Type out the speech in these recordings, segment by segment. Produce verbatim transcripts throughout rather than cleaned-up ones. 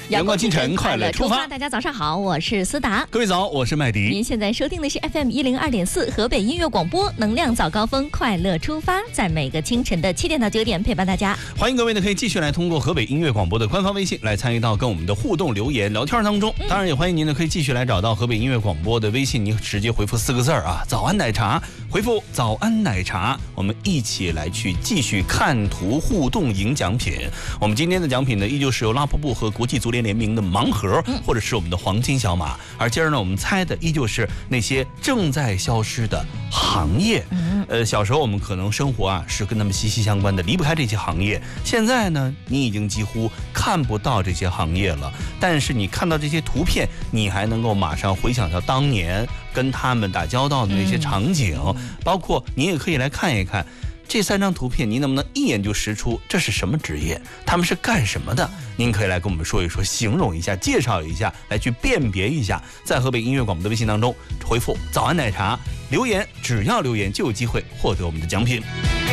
阳光清晨，快乐出发。 大家早上好，我是思达。 各位早，我是麦迪。 您现在收听的是 F M 一零二点四河北音乐广播，能量早高峰，快乐出发，在每个清晨的七点到九点陪伴大家。 欢迎各位呢，可以继续来通过河北音乐广播的官方微信来参与到跟我们的互动留言聊天当中。当然也欢迎您呢，可以继续来找到河北音乐广播的微信，你直接回复四个字啊，早安奶茶，回复早安奶茶，我们一起来去继续看图互动赢奖品。我们今天的奖品呢，依旧是由拉瀑布和国际足联联名的盲盒，或者是我们的黄金小马。而接着呢，我们猜的依旧是那些正在消失的行业。呃，小时候我们可能生活啊是跟他们息息相关的，离不开这些行业。现在呢，你已经几乎看不到这些行业了，但是你看到这些图片，你还能够马上回想到当年跟他们打交道的那些场景，包括你也可以来看一看。这三张图片，您能不能一眼就识出这是什么职业？他们是干什么的？您可以来跟我们说一说，形容一下，介绍一下，来去辨别一下。在河北音乐广播的微信当中回复“早安奶茶”留言，只要留言就有机会获得我们的奖品。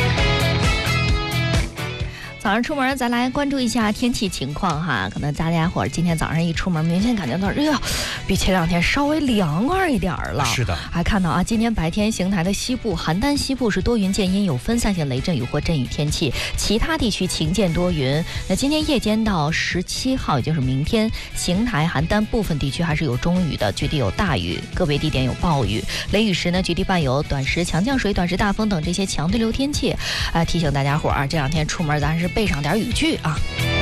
早上出门，咱来关注一下天气情况哈。可能大家伙儿今天早上一出门，明显感觉到，哎呀，比前两天稍微凉快一点了。 是的， 还看到啊，今天白天邢台的西部、邯郸西部是多云见阴，有分散性雷阵雨或阵雨天气，其他地区晴间多云。那今天夜间到十七号，也就是明天，邢台、邯郸部分地区还是有中雨的，局地有大雨，个别地点有暴雨。雷雨时呢，局地伴有短时强降水、短时大风等这些强对流天气。啊、呃，提醒大家伙儿啊，这两天出门咱是备上点雨具啊。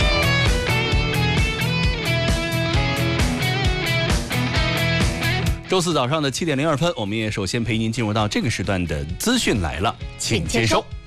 周四早上的七点零二分，我们也首先陪您进入到这个时段的资讯来了，请接收。